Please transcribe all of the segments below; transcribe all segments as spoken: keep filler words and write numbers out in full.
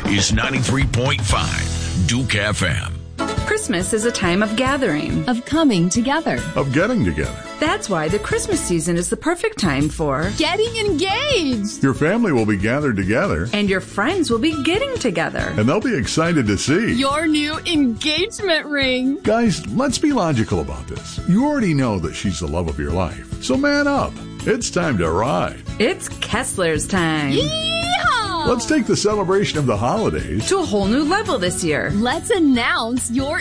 is ninety-three point five Duke F M. Christmas is a time of gathering, of coming together, of getting together. That's why the Christmas season is the perfect time for getting engaged. Your family will be gathered together, and your friends will be getting together, and they'll be excited to see your new engagement ring. Guys, let's be logical about this. You already know that she's the love of your life, so man up. It's time to ride. It's Kessler's time. Yeehaw! Let's take the celebration of the holidays to a whole new level this year. Let's announce your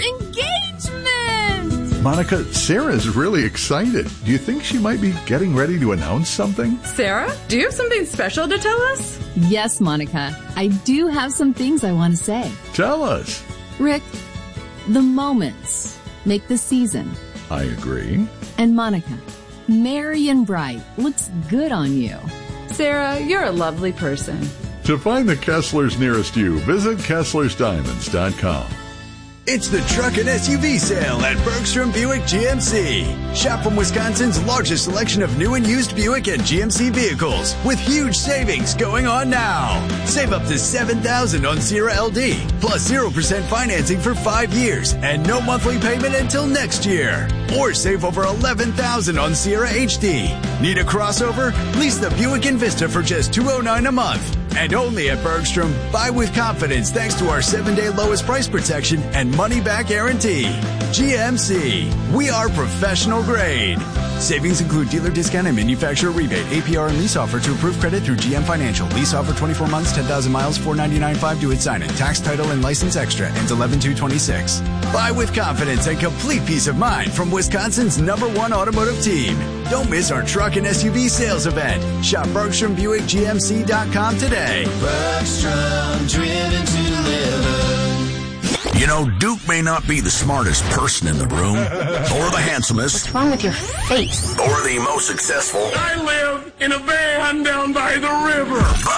engagement. Monica, Sarah's really excited. Do you think she might be getting ready to announce something? Sarah, do you have something special to tell us? Yes, Monica. I do have some things I want to say. Tell us. Rick, the moments make the season. I agree. And Monica, merry and bright looks good on you. Sarah, you're a lovely person. To find the Kesslers nearest you, visit Kesslers Diamonds dot com. It's the Truck and S U V sale at Bergstrom Buick G M C. Shop from Wisconsin's largest selection of new and used Buick and G M C vehicles with huge savings going on now. Save up to seven thousand dollars on Sierra L D, plus zero percent financing for five years and no monthly payment until next year. Or save over eleven thousand dollars on Sierra H D. Need a crossover? Lease the Buick Envista for just two hundred nine dollars a month. And only at Bergstrom, buy with confidence thanks to our seven-day lowest price protection and money-back guarantee. G M C, we are professional grade. Savings include dealer discount and manufacturer rebate, A P R and lease offer to approved credit through G M Financial. Lease offer twenty-four months, ten thousand miles, four hundred ninety-nine dollars five due at sign-in. Tax, title, and license extra. Ends eleven two twenty-six. Buy with confidence and complete peace of mind from Wisconsin's number one automotive team. Don't miss our truck and S U V sales event. Shop Bergstrom Buick G M C dot com today. Bergstrom, driven to live. You know, Duke may not be the smartest person in the room, or the handsomest. What's wrong with your face? Or the most successful. I live in a van down by the river. But